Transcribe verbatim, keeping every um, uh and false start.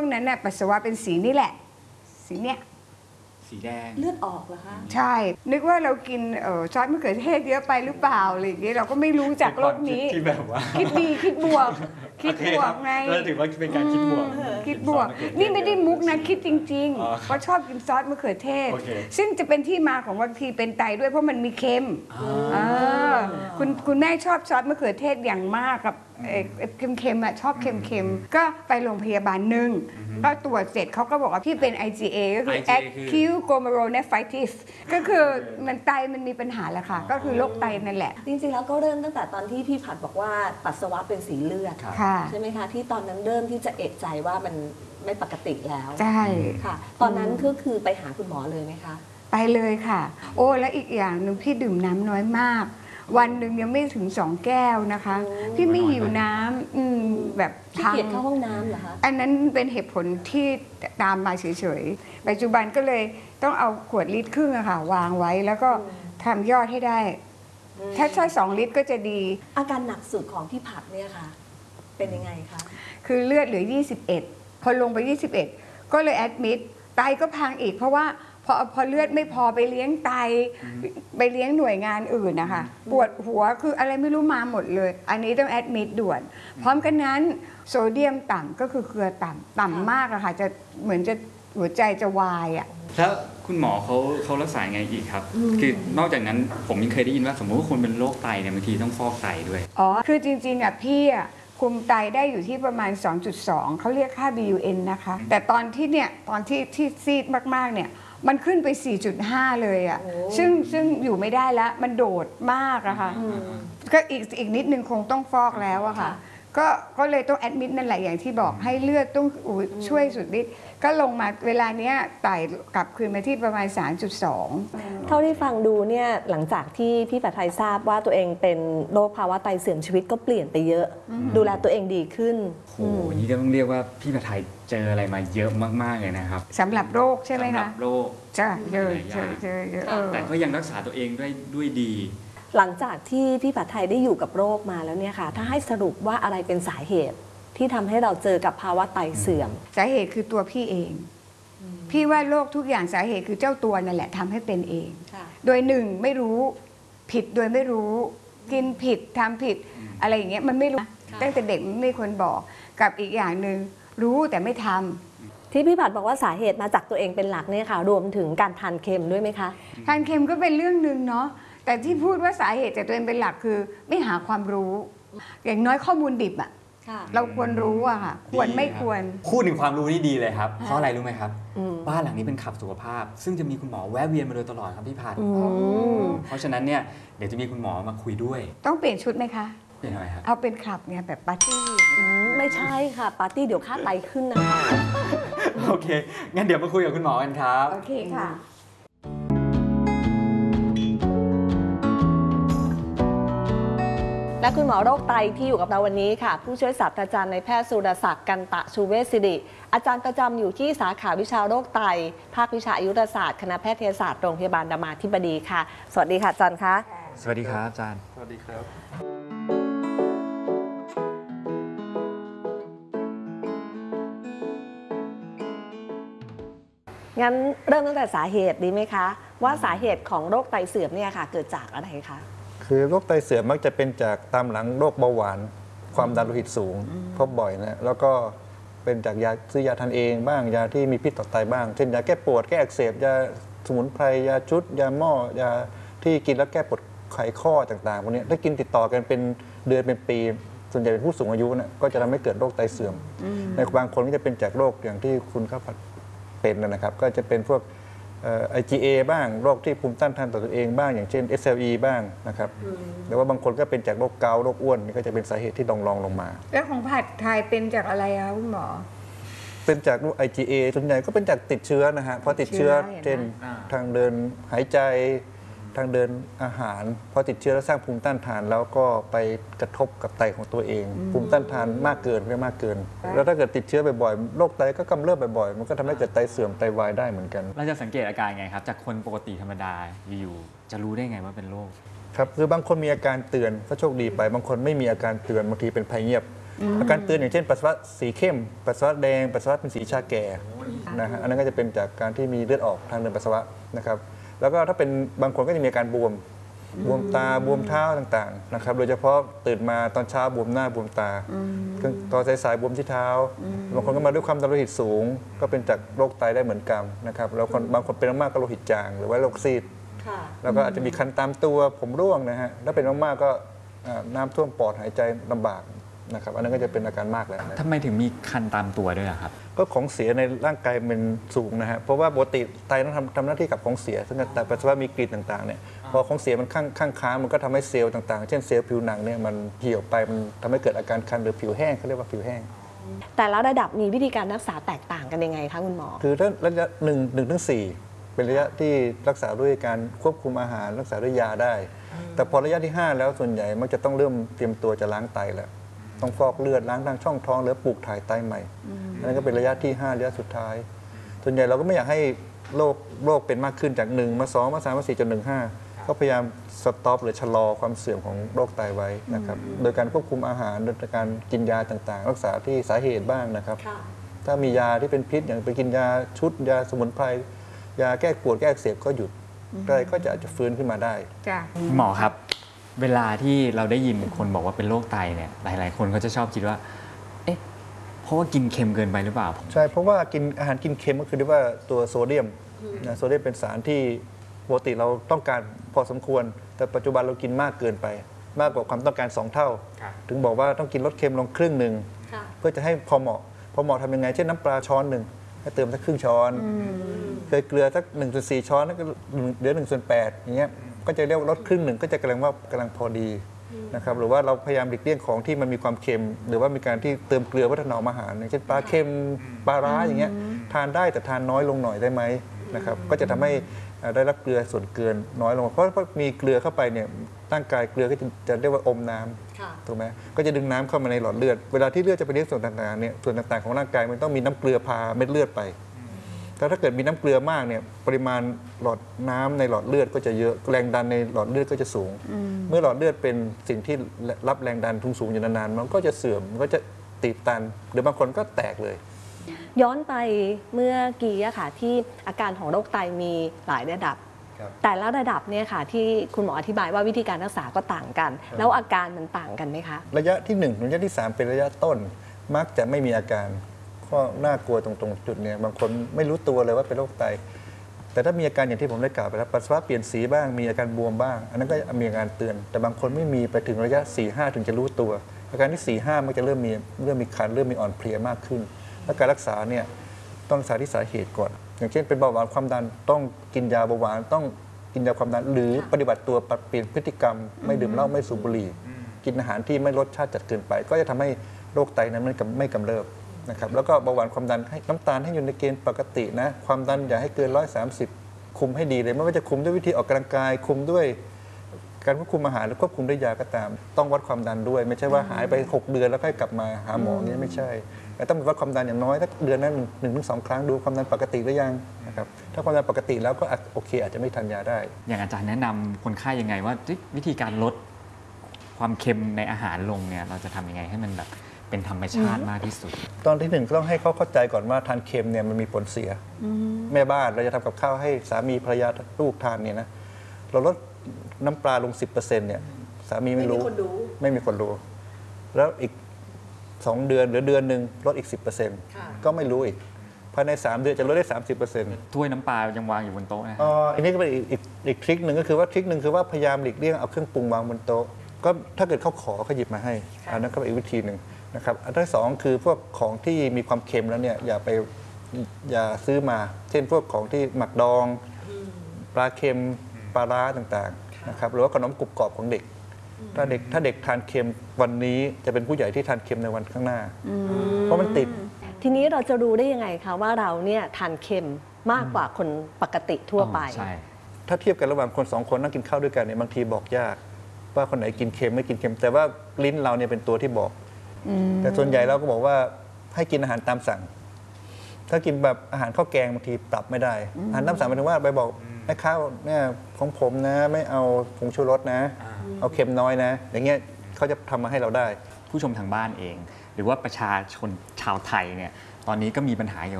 นั้นน่ะปัสสาวะเป็นสีนี่แหละสีเนี้ยสีแดงเลือดออกเหรอคะใช่นึกว่าเรากินเออซอสมะเขือเทศเยอะไปหรือเปล่าอะไรอย่างเงี้ยเราก็ไม่รู้จากโลกนี้ที่แบบว่าคิดดีคิดบวกคิดบวกไงก็ถือว่าเป็นการคิดบวกคิดบวกนี่ไม่ได้มุกนะคิดจริงๆเพราะชอบกินซอสมะเขือเทศซึ่งจะเป็นที่มาของบางทีเป็นไตด้วยเพราะมันมีเค็มคุณคุณแม่ชอบซอสมะเขือเทศอย่างมากกับเค็มๆอ่ะชอบเค็มๆก็ไปโรงพยาบาลหนึ่งก็ตรวจเสร็จเขาก็บอกว่าพี่เป็น ไอ จี เอ ก็คือ acute glomerulonephritis ก็คือมันไตมันมีปัญหาแล้วค่ะก็คือโรคไตนั่นแหละจริงๆแล้วก็เริ่มตั้งแต่ตอนที่พี่ผัดบอกว่าปัสสาวะเป็นสีเลือดใช่ไหมคะที่ตอนนั้นเริ่มที่จะเอะใจว่ามันไม่ปกติแล้วใช่ค่ะตอนนั้นก็คือไปหาคุณหมอเลยไหมคะไปเลยค่ะโอ้และอีกอย่างหนึ่งพี่ดื่มน้ำน้อยมากวันหนึ่งยังไม่ถึงสองแก้วนะคะพี่ไม่หิวน้ำแบบขี้เกียจเข้าห้องน้ำเหรอคะอันนั้นเป็นเหตุผลที่ตามมาเฉยๆปัจจุบันก็เลยต้องเอาขวดลิตรครึ่งอะค่ะวางไว้แล้วก็ทำยอดให้ได้ถ้าใช้สองลิตรก็จะดีอาการหนักสุดของพี่ผัดเนี่ยค่ะเป็นยังไงคะคือเลือดเหลือยี่สิบเอ็ดพอลงไปยี่สิบเอ็ดก็เลยแอดมิดไตก็พังอีกเพราะว่าพอพอเลือดไม่พอไปเลี้ยงไตไปเลี้ยงหน่วยงานอื่นนะคะปวดหัวคืออะไรไม่รู้มาหมดเลยอันนี้ต้องแอดมิดด่วนพร้อมกันนั้นโซเดียมต่ำก็คือเกลือต่ำต่ำมากอะค่ะจะเหมือนจะหัวใจจะวายอะแล้วคุณหมอเขาเขารักษาไงอีกครับคือนอกจากนั้นผมยังเคยได้ยินว่าสมมติว่าคนเป็นโรคไตเนี่ยบางทีต้องฟอกไตด้วยอ๋อคือจริงๆอะพี่อะคุมไตได้อยู่ที่ประมาณ สองจุดสอง เขาเรียกค่า บี ยู เอ็น นะคะแต่ตอนที่เนี่ยตอนที่ที่ซีดมากๆเนี่ยมันขึ้นไป สี่จุดห้า เลยอะซึ่งซึ่งอยู่ไม่ได้แล้วมันโดดมากอะค่ะก็อีกอีกนิดนึงคงต้องฟอกแล้วอะค่ะก็ก็เลยต้องแอดมิดนั่นแหละอย่างที่บอกให้เลือดต้องช่วยสุดฤทธิ์ก็ลงมาเวลาเนี้ยไต่กลับคืนมาที่ประมาณ สามจุดสองเท่าที่ฟังดูเนี่ยหลังจากที่พี่ผัดไทยทราบว่าตัวเองเป็นโรคภาวะไตเสื่อมชีวิตก็เปลี่ยนไปเยอะดูแลตัวเองดีขึ้นโอ้โหนี่ก็ต้องเรียกว่าพี่ผัดไทยเจออะไรมาเยอะมากๆเลยนะครับสำหรับโรคใช่ไหมคะสำหรับโรคใช่เยอะเยอะเยอะแต่ก็ยังรักษาตัวเองด้วยด้วยดีหลังจากที่พี่ผัดไทยได้อยู่กับโรคมาแล้วเนี่ยค่ะถ้าให้สรุปว่าอะไรเป็นสาเหตุที่ทำให้เราเจอกับภาวะไตเสื่อมสาเหตุคือตัวพี่เองพี่ว่าโรคทุกอย่างสาเหตุคือเจ้าตัวนั่นแหละทำให้เป็นเองโดยหนึ่งไม่รู้ผิดโดยไม่รู้กินผิดทำผิดอะไรอย่างเงี้ยมันไม่รู้ตั้งแต่เด็กมันไม่ควรบอกกับอีกอย่างหนึ่งรู้แต่ไม่ทำที่พี่ผัดบอกว่าสาเหตุมาจากตัวเองเป็นหลักเนี่ยค่ะรวมถึงการทานเค็มด้วยไหมคะทานเค็มก็เป็นเรื่องหนึ่งเนาะแต่ที่พูดว่าสาเหตุจากตัวเองเป็นหลักคือไม่หาความรู้อย่างน้อยข้อมูลดิบอะเราควรรู้อะค่ะควรไม่ควรพูดถึงความรู้นี่ดีเลยครับเพราะอะไรรู้ไหมครับบ้านหลังนี้เป็นขับสุขภาพซึ่งจะมีคุณหมอแวะเวียนมาโดยตลอดครับพี่พันธ์เพราะฉะนั้นเนี่ยเดี๋ยวจะมีคุณหมอมาคุยด้วยต้องเปลี่ยนชุดไหมคะเปลี่ยนอะไรครับเอาเป็นขับเนี่ยแบบปาร์ตี้ไม่ใช่ค่ะปาร์ตี้เดี๋ยวค่าไตขึ้นนะคะโอเคงั้นเดี๋ยวมาคุยกับคุณหมอกันครับโอเคค่ะและคุณหมอโรคไตที่อยู่กับเราวันนี้ค่ะผู้ช่วยศาสตราจารย์นายแพทย์สุรศักดิ์กันตะชูเวชศิริอาจารย์ประจำอยู่ที่สาขาวิชาโรคไตภาควิชาอายุรศาสตร์คณะแพทยศาสตร์โรงพยาบาลรามาธิบดีค่ะสวัสดีค่ะอาจารย์คะสวัสดีครับอาจารย์สวัสดีครับงั้นเริ่มตั้งแต่สาเหตุดีไหมคะว่าสาเหตุของโรคไตเสื่อมเนี่ยค่ะเกิดจากอะไรคะคือโรคไตเสื่อมมักจะเป็นจากตามหลังโรคเบาหวานความดันโลหิตสูงพบบ่อยนะแล้วก็เป็นจากยาซื้อยาทานเองบ้างยาที่มีพิษต่อไตบ้างเช่นยาแก้ปวดแก้อักเสบยาสมุนไพรยาชุดยาหม้อยาที่กินแล้วแก้ปวดไขข้อต่างๆพวกนี้ถ้ากินติดต่อกันเป็นเดือนเป็นปีส่วนใหญ่เป็นผู้สูงอายุนะก็จะทำให้เกิดโรคไตเสื่อมในบางคนก็จะเป็นจากโรคอย่างที่คุณข้าวผัดเป็นนะครับก็จะเป็นพวกไอ จี เอ บ้างโรคที่ภูมิต้านทานต่อตัวเองบ้างอย่างเช่น เอส แอล อี บ้างนะครับหรือว่าบางคนก็เป็นจากโรคเกาต์โรคอ้วนนี่ก็จะเป็นสาเหตุที่รองรองลงมาแล้วของผัดไทยเป็นจากอะไรคะคุณหมอเป็นจากโรค ไอ จี เอ ส่วนใหญ่ก็เป็นจากติดเชื้อนะฮะเพราะติดเชื้อเช่นทางเดินหายใจทางเดินอาหารพอติดเชื้อแล้วสร้างภูมิต้านทานแล้วก็ไปกระทบกับไตของตัวเองภูมิต้านทานมากเกินไม่มากเกินแล้วถ้าเกิดติดเชื้อบ่อยๆโรคไตก็กำเริบบ่อยๆมันก็ทำให้เกิดไตเสื่อมไตวายได้เหมือนกันเราจะสังเกตอาการไงครับจากคนปกติธรรมดาอยู่ๆจะรู้ได้ไงว่าเป็นโรคครับคือบางคนมีอาการเตือนก็โชคดีไปบางคนไม่มีอาการเตือนบางทีเป็นภัยเงียบอาการเตือนอย่างเช่นปัสสาวะสีเข้มปัสสาวะแดงปัสสาวะเป็นสีชาแก่นะฮะอันนั้นก็จะเป็นจากการที่มีเลือดออกทางเดินปัสสาวะนะครับแล้วก็ถ้าเป็นบางคนก็จะมีอาการบวมบวมตาบวมเท้าต่างๆนะครับโดยเฉพาะตื่นมาตอนเช้าบวมหน้าบวมตาตอนสายๆบวมที่เท้าบางคนก็มาด้วยความดันโลหิตสูง ก็เป็นจากโรคไตได้เหมือนกันนะครับแล้วคนบางคนเป็นมากๆก็โลหิตจางหรือว่าโรคซีดแล้วก็อาจจะมีคันตามตัวผมร่วงนะฮะถ้าเป็นมากๆก็น้ำท่วมปอดหายใจลำบากนะครับอันนั้นก็จะเป็นอาการมากแล้วนะทำไมถึงมีคันตามตัวด้วยอะครับก็ของเสียในร่างกายมันสูงนะฮะเพราะว่าปกติไตต้องทำทำหน้าที่กับของเสียซึ่งแต่ปัสสาวะมีกลิ่นต่างๆเนี่ยพอของเสียมันข้างข้างค้างมันก็ทำให้เซลล์ต่างๆ เช่นเซลล์ผิวหนังเนี่ยมันเหี่ยวไปมันทำให้เกิดอาการคันหรือผิวแห้งเขาเรียกว่าผิวแห้งแต่ละระดับมีวิธีการรักษาแตกต่างกันยังไงคะคุณหมอคือถ้าระยะหนึ่งหนึ่งถึงสี่เป็นระยะที่รักษาด้วยการควบคุมอาหารรักษาด้วยยาได้ แต่พอระยะที่ห้าแล้วส่วนใหญ่มักจะต้องเริ่มเตรียมตัวจะล้างไตแล้วต้องฟอกเลือดล้างทางช่องท้องหรือปลูกถ่ายไตใหม่อันนั้นก็เป็นระยะที่ห้าระยะสุดท้าย ส่วนใหญ่เราก็ไม่อยากให้โรคโรคเป็นมากขึ้นจากหนึ่งมาสองมาสามมาสี่จนหนึ่งห้าก็พยายามสต็อปหรือชะลอความเสื่อมของโรคไตไว้นะครับโดยการควบคุมอาหารโดยการกินยาต่างๆ รักษาที่สาเหตุบ้างนะครับถ้ามียาที่เป็นพิษอย่างไปกินยาชุดยาสมุนไพรยาแก้ปวดแก้อักเสบก็หยุดอะไรก็จะอาจจะฟื้นขึ้นมาได้จ้ะหมอครับ เวลาที่เราได้ยินคนบอกว่าเป็นโรคไตเนี่ยหลาย ๆ คนก็จะชอบคิดว่าเอ๊ะเพราะว่ากินเค็มเกินไปหรือเปล่าใช่เพราะว่ากินอาหารกินเค็มก็คือเรียกว่าตัวโซเดียมนะโซเดียมเป็นสารที่ปกติเราต้องการพอสมควร แต่ปัจจุบันเรากินมากเกินไป มากกว่าความต้องการสองเท่า ถึงบอกว่าต้องกินลดเค็มลงครึ่งหนึ่งเพื่อจะให้พอเหมาะพอเหมาะทำยังไงเช่นน้ำปลาช้อนหนึ่งให้เติมสักครึ่งช้อนเคยเกลือสักหนึ่งส่วนสี่ช้อนแล้วก็เหลือหนึ่งส่วนแปดอย่างเงี้ยก็จะเรียกว่าลดครึ่งหนึ่งก็จะกำลังว่ากำลังพอดีนะครับหรือว่าเราพยายามหลีกเลี่ยงของที่มันมีความเค็ม หรือว่ามีการที่เติมเกลือเพื่อถนอมอาหารอย่างเช่นปลาเค็มปลาร้าอย่างเงี้ยทานได้แต่ทานน้อยลงหน่อยได้ไหมนะครับก็จะทำให้ได้รับเกลือส่วนเกินน้อยลงเพราะเพราะมีเกลือเข้าไปเนี่ยร่างกายเกลือก็จะจะเรียกว่าอมน้ำถูกไหมก็จะดึงน้ำเข้ามาในหลอดเลือดเวลาที่เลือดจะไปเลี้ยงส่วนต่างๆเนี่ยส่วนต่างๆของร่างกายมันต้องมีน้ำเกลือพาเม็ดเลือดไปแต่ถ้าเกิดมีน้ำเกลือมากเนี่ยปริมาณหลอดน้ำในหลอดเลือดก็จะเยอะแรงดันในหลอดเลือดก็จะสูงเมื่อหลอดเลือดเป็นสิ่งที่รับแรงดันทุ่งสูงอยู่นานๆมันก็จะเสื่อมมันก็จะตีบตันหรือบางคนก็แตกเลยย้อนไปเมื่อกี้อะค่ะที่อาการของโรคไตมีหลายระดับแต่ละระดับเนี่ยค่ะที่คุณหมออธิบายว่าวิธีการรักษาก็ต่างกัน แล้วอาการมันต่างกันไหมคะระยะที่หนึ่งระยะที่สามเป็นระยะต้นมักจะไม่มีอาการก็น่ากลัวตรงตรงจุดเนี่ยบางคนไม่รู้ตัวเลยว่าเป็นโรคไตแต่ถ้ามีอาการอย่างที่ผมได้กล่าวไปแล้วปัสสาวะเปลี่ยนสีบ้างมีอาการบวมบ้างอันนั้นก็มีอาการเตือนแต่บางคนไม่มีไปถึงระยะ สี่ห้า ถึงจะรู้ตัวอาการที่ สี่ห้า มันจะเริ่มมีเริ่มมีคันเริ่มมีอ่อนเพลียมากขึ้นและการรักษาเนี่ยต้องรักษาที่สาเหตุก่อนอย่างเช่นเป็นเบาหวานความดันต้องกินยาเบาหวานต้องกินยาความดันหรือปฏิบัติตัวปรับเปลี่ยนพฤติกรรมไม่ดื่มเหล้าไม่สูบบุหรี่กินอาหารที่ไม่รสชาติจัดเกินไปก็จะทำให้โรคไตนั้นไม่กำเริบนะครับแล้วก็เบาหวานความดันให้น้ำตาลให้อยู่ในเกณฑ์ปกตินะความดันอย่าให้เกินหนึ่งร้อยสามสิบคุมให้ดีเลยไม่ว่าจะคุมด้วยวิธีออกกำลังกายคุมด้วยการควบคุมอาหารหรือควบคุมด้วยยาก็ตามต้องวัดความดันด้วยไม่ใช่ว่าหายไปหกเดือนแล้วค่อยกลับมาหาหมอนี่ไม่ใช่แต่ต้องวัดความดันอย่างน้อยถ้าเดือนนั้นหนึ่งถึงสองครั้งดูความดันปกติหรือยังนะครับถ้าความดันปกติแล้วก็โอเคอาจจะไม่ทานยาได้อย่างอาจารย์แนะนำคนไข้ยังไงว่าวิธีการลดความเค็มในอาหารลงเนี่ยเราจะทำยังไงให้มันแบบเป็นธรรมชาติมากที่สุดตอนที่หนึ่งต้องให้เขาเข้าใจก่อนว่าทานเค็มเนี่ยมันมีผลเสียแม่บ้านเราจะทำกับข้าวให้สามีภรรยาลูกทานเนี่ยนะเราลดน้ำปลาลง สิบเปอร์เซ็นต์ เนี่ยสามีไม่รู้ไม่มีคนรู้แล้วอีกสองเดือนหรือเดือนหนึ่งลดอีก สิบเปอร์เซ็นต์ ก็ไม่รู้อีกภายในสามเดือนจะลดได้ สามสิบเปอร์เซ็นต์ถ้วยน้ำปลายังวางอยู่บนโต๊ะนะอ๋ออันนี้ก็เป็นอีกอีกอีกทริคหนึ่งก็คือว่าทริคหนึ่งคือว่าพยายามหลีกเลี่ยงเอาเครื่องปรุงวางบนโต๊ะก็ถ้าเกิดเขาขอเขาหยิบมาให้อันนั้นก็เป็นอีกวิธีหนึ่งนะครับอันที่สองคือพวกของที่มีความเค็มแล้วเนี่ยอย่าไปอย่าซื้อมาเช่นพวกของที่หมักดองปลาเค็มปลาร้าต่างๆนะครับหรือว่าขนมกรุบกรอบของเด็กถ้าเด็กถ้าเด็กทานเค็มวันนี้จะเป็นผู้ใหญ่ที่ทานเค็มในวันข้างหน้าเพราะมันติดทีนี้เราจะรู้ได้ยังไงคะว่าเราเนี่ยทานเค็มมากกว่าคนปกติทั่วไปถ้าเทียบกันระหว่างคนสองคนนั่งกินข้าวด้วยกันเนี่ยบางทีบอกยากว่าคนไหนกินเค็มไม่กินเค็มแต่ว่าลิ้นเราเนี่ยเป็นตัวที่บอกแต่ส่วนใหญ่เราก็บอกว่าให้กินอาหารตามสั่งถ้ากินแบบอาหารข้าวแกงบางทีปรับไม่ได้อาหารตามสั่งหมายถึงว่าไปบอกแม่ค้าเนี่ยของผมนะไม่เอาผงชูรสนะเอาเค็มน้อยนะอย่างเงี้ยเขาจะทำมาให้เราได้ผู้ชมทางบ้านเองรือว่าประชาชนชาวไทยเนี่ยตอนนี้ก็มีปัญหาเกี่ยวกับ